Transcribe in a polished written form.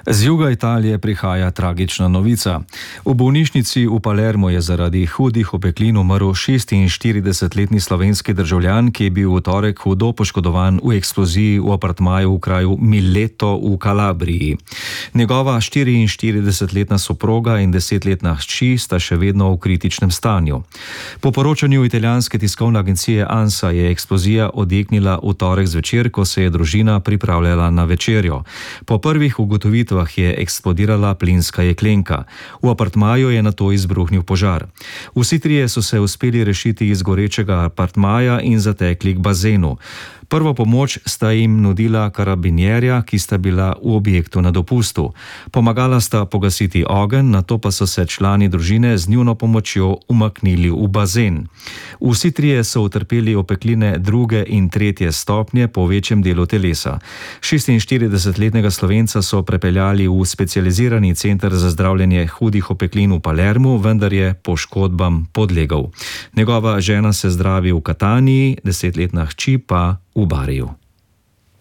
Z juga Italije prihaja tragična novica. V bolnišnici v Palermu je zaradi hudih opeklin umrl 46-letni slovenski državljan, ki je bil v torek hudo poškodovan v eksploziji v apartmaju v kraju Mileto v Kalabriji. Njegova 44-letna soproga in 10-letna hči sta še vedno v kritičnem stanju. Po poročanju italijanske tiskovne agencije ANSA je eksplozija odjeknila v torek zvečer, ko se je družina pripravljala na večerjo. Po prvih ugotovitvah je eksplodirala plinska jeklenka. V apartmaju je nato izbruhnil požar. Vsi trije so se uspeli rešiti iz gorečega apartmaja in zatekli k bazenu. Prvo pomoč sta jim nudila karabinjerja, ki sta bila v objektu na dopustu. Pomagala sta pogasiti ogenj, nato pa so se člani družine z njuno pomočjo umaknili v bazen. Vsi trije so utrpeli opekline 2. in 3. stopnje po večjem delu telesa. 46-letnega Slovenca so prepeljali v specializirani center za zdravljenje hudih opeklin v Palermu, vendar je poškodbam podlegel. Njegova žena se zdravi v Kataniji, 10-letna hči pa v Bariju.